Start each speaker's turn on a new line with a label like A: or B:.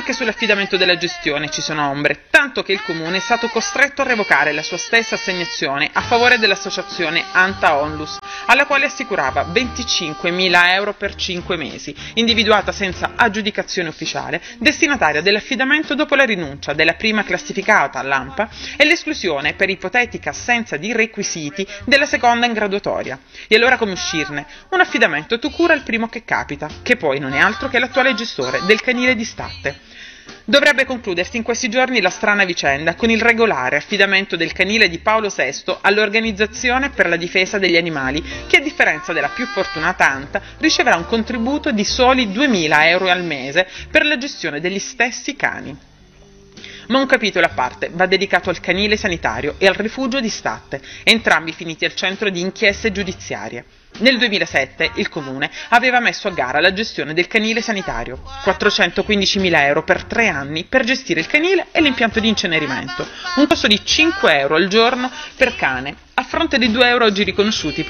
A: Anche sull'affidamento della gestione ci sono ombre, tanto che il comune è stato costretto a revocare la sua stessa assegnazione a favore dell'associazione Anta Onlus, alla quale assicurava 25.000 euro per 5 mesi, individuata senza aggiudicazione ufficiale, destinataria dell'affidamento dopo la rinuncia della prima classificata, l'AMPA, e l'esclusione per ipotetica assenza di requisiti della seconda in graduatoria. E allora come uscirne? Un affidamento tu cura il primo che capita, che poi non è altro che l'attuale gestore del canile di Statte. Dovrebbe concludersi in questi giorni la strana vicenda con il regolare affidamento del canile di Paolo VI all'Organizzazione per la Difesa degli Animali, che a differenza della più fortunata Anta riceverà un contributo di soli 2.000 euro al mese per la gestione degli stessi cani. Ma un capitolo a parte va dedicato al canile sanitario e al rifugio di Statte, entrambi finiti al centro di inchieste giudiziarie. Nel 2007 il comune aveva messo a gara la gestione del canile sanitario, 415.000 euro per 3 anni per gestire il canile e l'impianto di incenerimento, un costo di 5 euro al giorno per cane, a fronte di 2 euro oggi riconosciuti